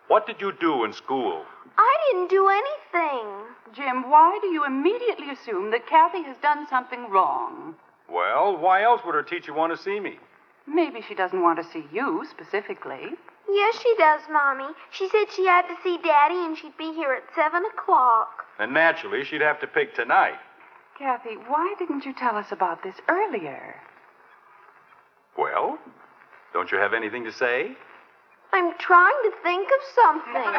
What did you do in school? I didn't do anything. Jim, why do you immediately assume that Kathy has done something wrong? Well, why else would her teacher want to see me? Maybe she doesn't want to see you specifically. Yes, she does, Mommy. She said she had to see Daddy and she'd be here at 7 o'clock. And naturally, she'd have to pick tonight. Kathy, why didn't you tell us about this earlier? Well, don't you have anything to say? I'm trying to think of something.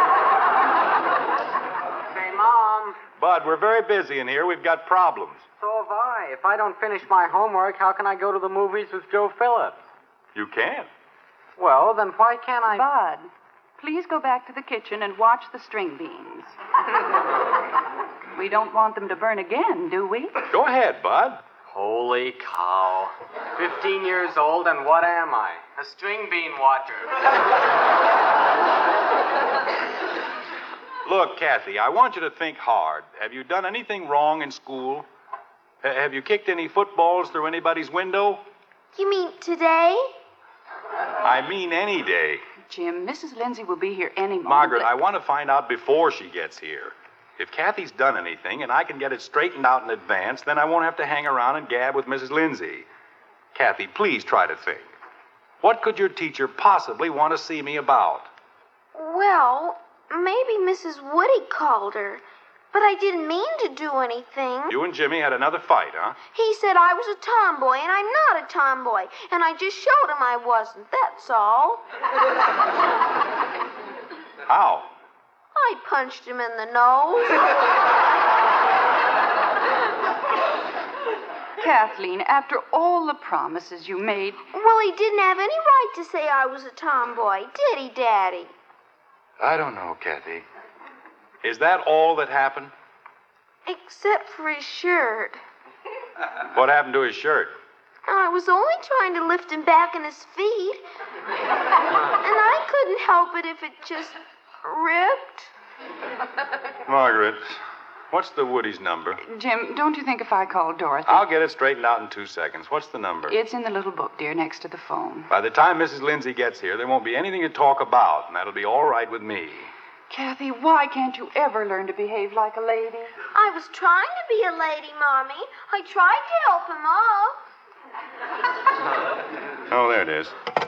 Say, Mom. Bud, we're very busy in here. We've got problems. So have I. If I don't finish my homework, how can I go to the movies with Joe Phillips? You can't. Well, then why can't I... Bud, please go back to the kitchen and watch the string beans. We don't want them to burn again, do we? Go ahead, Bud. Holy cow. 15 years old, and what am I? A string bean watcher. Look, Kathy, I want you to think hard. Have you done anything wrong in school? Have you kicked any footballs through anybody's window? You mean today? I mean any day. Jim, Mrs. Lindsay will be here any moment. Margaret, I want to find out before she gets here. If Kathy's done anything and I can get it straightened out in advance, then I won't have to hang around and gab with Mrs. Lindsay. Kathy, please try to think. What could your teacher possibly want to see me about? Well, maybe Mrs. Woody called her. But I didn't mean to do anything. You and Jimmy had another fight, huh? He said I was a tomboy, and I'm not a tomboy. And I just showed him I wasn't, that's all. How? I punched him in the nose. Kathleen, after all the promises you made... Well, he didn't have any right to say I was a tomboy, did he, Daddy? I don't know, Kathy. Is that all that happened? Except for his shirt. What happened to his shirt? I was only trying to lift him back in his feet. And I couldn't help it if it just ripped. Margaret, what's the Woody's number? Jim, don't you think if I called Dorothy... I'll get it straightened out in 2 seconds. What's the number? It's in the little book, dear, next to the phone. By the time Mrs. Lindsay gets here, there won't be anything to talk about, and that'll be all right with me. Kathy, why can't you ever learn to behave like a lady? I was trying to be a lady, Mommy. I tried to help him up. Oh, there it is.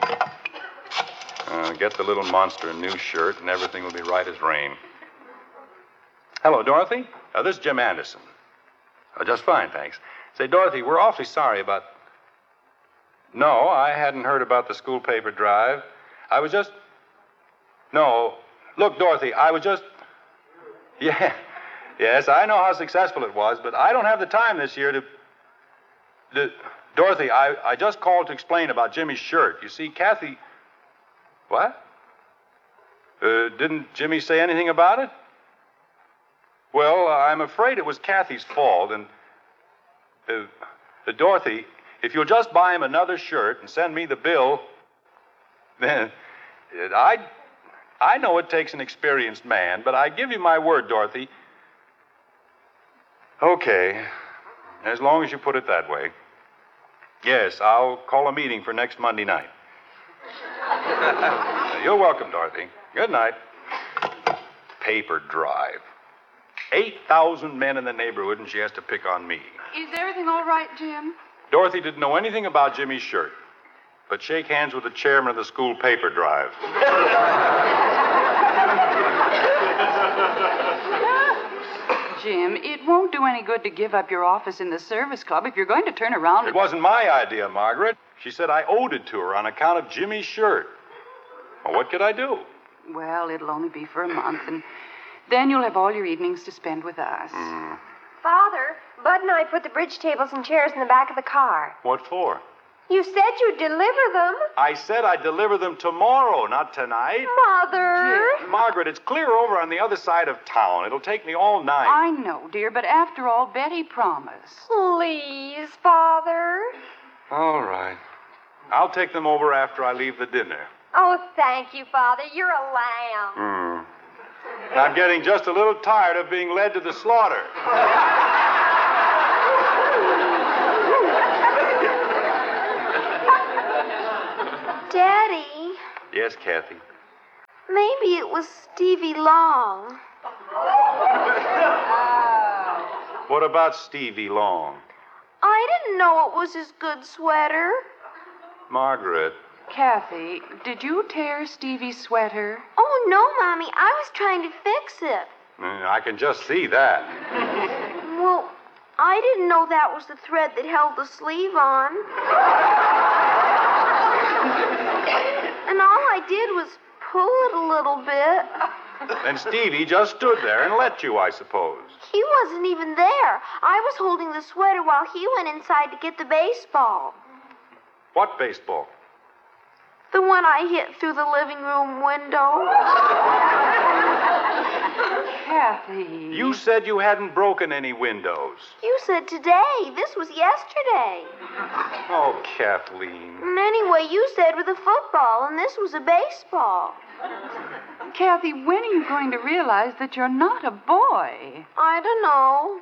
Get the little monster a new shirt, and everything will be right as rain. Hello, Dorothy. This is Jim Anderson. Just fine, thanks. Say, Dorothy, we're awfully sorry about... No, I hadn't heard about the school paper drive. I was just... No... Look, Dorothy, I was just... Yeah. Yes, I know how successful it was, but I don't have the time this year to... Dorothy, I just called to explain about Jimmy's shirt. You see, Kathy... What? Didn't Jimmy say anything about it? Well, I'm afraid it was Kathy's fault, and... Dorothy, if you'll just buy him another shirt and send me the bill, then... I know it takes an experienced man, but I give you my word, Dorothy. Okay, as long as you put it that way. Yes, I'll call a meeting for next Monday night. You're welcome, Dorothy. Good night. Paper drive. 8,000 men in the neighborhood, and she has to pick on me. Is everything all right, Jim? Dorothy didn't know anything about Jimmy's shirt, but shake hands with the chairman of the school paper drive. Jim, it won't do any good to give up your office in the service club if you're going to turn around... It wasn't my idea, Margaret. She said I owed it to her on account of Jimmy's shirt. Well, what could I do? Well, it'll only be for a month, and then you'll have all your evenings to spend with us. Father, Bud and I put the bridge tables and chairs in the back of the car. What for? You said you'd deliver them. I said I'd deliver them tomorrow, not tonight. Mother. Margaret, it's clear over on the other side of town. It'll take me all night. I know, dear, but after all, Betty promised. Please, Father. All right. I'll take them over after I leave the dinner. Oh, thank you, Father. You're a lamb. I'm getting just a little tired of being led to the slaughter. Daddy. Yes, Kathy. Maybe it was Stevie Long. What about Stevie Long? I didn't know it was his good sweater. Margaret. Kathy, did you tear Stevie's sweater? Oh, no, Mommy. I was trying to fix it. I can just see that. Well, I didn't know that was the thread that held the sleeve on. And all I did was pull it a little bit. And Stevie just stood there and let you, I suppose. He wasn't even there. I was holding the sweater while he went inside to get the baseball. What baseball? The one I hit through the living room window. Kathy. You said you hadn't broken any windows. You said today. This was yesterday. Oh, Kathleen. And anyway, you said with a football, and this was a baseball. Kathy, when are you going to realize that you're not a boy? I don't know.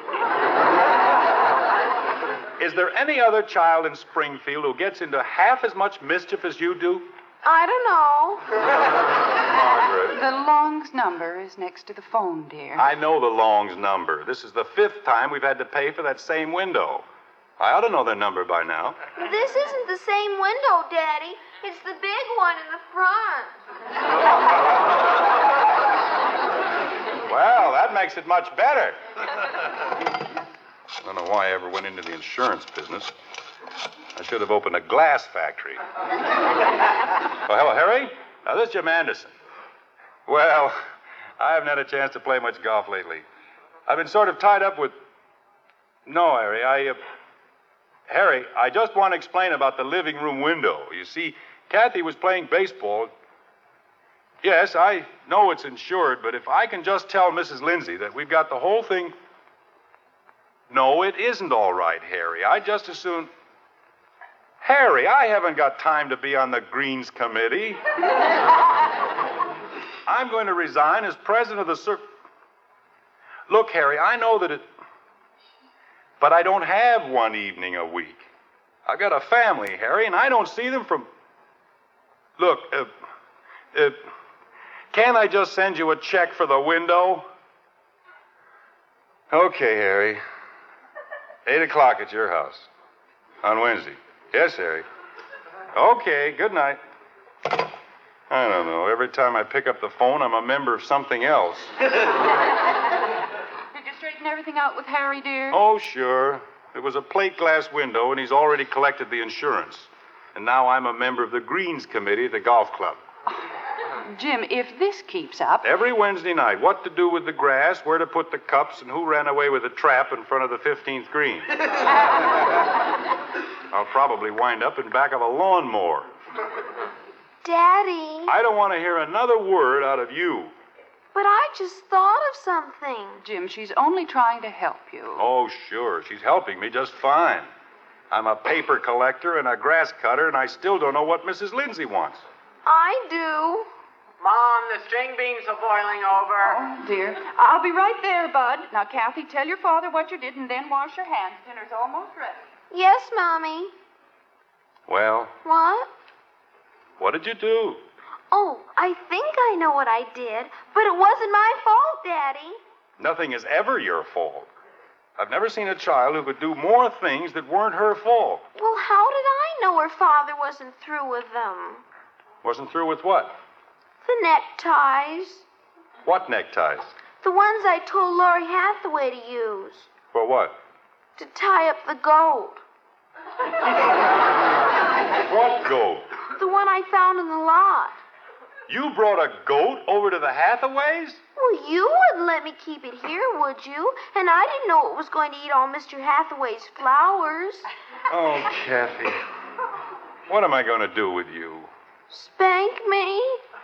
Is there any other child in Springfield who gets into half as much mischief as you do? I don't know. Margaret. The Long's number is next to the phone, dear. I know the Long's number. This is the 5th time we've had to pay for that same window. I ought to know their number by now. This isn't the same window, Daddy. It's the big one in the front. Well, that makes it much better. I don't know why I ever went into the insurance business. I should have opened a glass factory. Oh, hello, Harry. This is Jim Anderson. Well, I haven't had a chance to play much golf lately. I've been sort of tied up with... No, Harry, Harry, I just want to explain about the living room window. You see, Kathy was playing baseball. Yes, I know it's insured, but if I can just tell Mrs. Lindsay that we've got the whole thing... No, it isn't all right, Harry. I just as soon... Harry, I haven't got time to be on the Greens Committee. I'm going to resign as president of the Look, Harry, I know that it... But I don't have one evening a week. I've got a family, Harry, and I don't see them from... Look, can't I just send you a check for the window? Okay, Harry. 8 o'clock at your house. On Wednesday. Yes, Harry. Okay, good night. I don't know. Every time I pick up the phone, I'm a member of something else. Did you straighten everything out with Harry, dear? Oh, sure. It was a plate glass window, and he's already collected the insurance. And now I'm a member of the Greens Committee at the golf club. Jim, if this keeps up... Every Wednesday night, what to do with the grass, where to put the cups, and who ran away with the trap in front of the 15th green. I'll probably wind up in back of a lawnmower. Daddy. I don't want to hear another word out of you. But I just thought of something. Jim, she's only trying to help you. Oh, sure. She's helping me just fine. I'm a paper collector and a grass cutter, and I still don't know what Mrs. Lindsay wants. I do. Mom, the string beans are boiling over. Oh, dear. I'll be right there, Bud. Now, Kathy, tell your father what you did and then wash your hands. Dinner's almost ready. Yes, Mommy. Well, What did you do? Oh, I think I know what I did, but it wasn't my fault, Daddy. Nothing is ever your fault. I've never seen a child who could do more things that weren't her fault. Well, how did I know her father wasn't through with them? Wasn't through with what? The neckties. What neckties? The ones I told Lori Hathaway to use. For what? To tie up the goat. What goat? The one I found in the lot. You brought a goat over to the Hathaways? Well, you wouldn't let me keep it here, would you? And I didn't know it was going to eat all Mr. Hathaway's flowers. Oh, Kathy. What am I going to do with you? Spank me?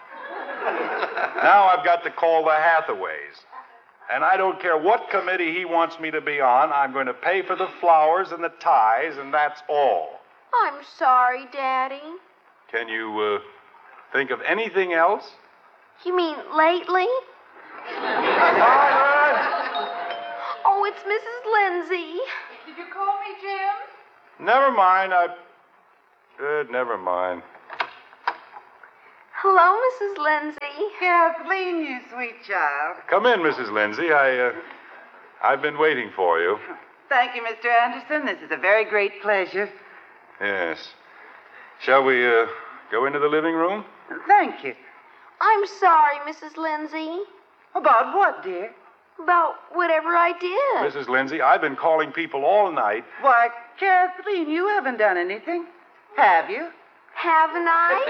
Now I've got to call the Hathaways. And I don't care what committee he wants me to be on. I'm going to pay for the flowers and the ties, and that's all. I'm sorry, Daddy. Can you, think of anything else? You mean lately? Margaret! Oh, it's Mrs. Lindsay. Did you call me, Jim? Never mind. Never mind. Hello, Mrs. Lindsay. Kathleen, you sweet child. Come in, Mrs. Lindsay. I've been waiting for you. Thank you, Mr. Anderson. This is a very great pleasure. Yes. Shall we go into the living room? Thank you. I'm sorry, Mrs. Lindsay. About what, dear? About whatever I did. Mrs. Lindsay, I've been calling people all night. Why, Kathleen, you haven't done anything. Have you? Haven't I?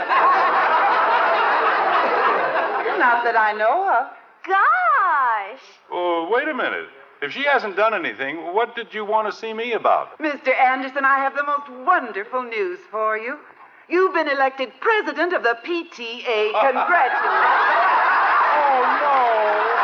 Not that I know of. Gosh. Oh, wait a minute. If she hasn't done anything, what did you want to see me about? Mr. Anderson, I have the most wonderful news for you. You've been elected president of the PTA. Congratulations. Oh, no.